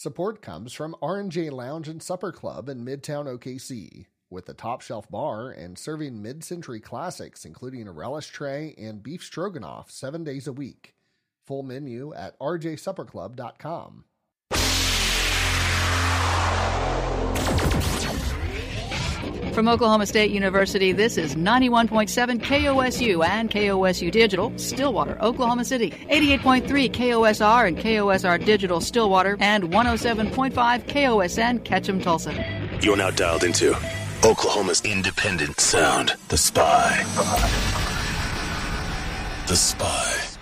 Support comes from R&J Lounge and Supper Club in Midtown OKC, with a top-shelf bar and serving mid-century classics including a relish tray and beef stroganoff 7 days a week. Full menu at rjsupperclub.com. From Oklahoma State University, this is 91.7 KOSU and KOSU Digital, Stillwater, Oklahoma City, 88.3 KOSR and KOSR Digital, Stillwater, and 107.5 KOSN, Ketchum, Tulsa. You're now dialed into Oklahoma's independent sound, The Spy. The Spy.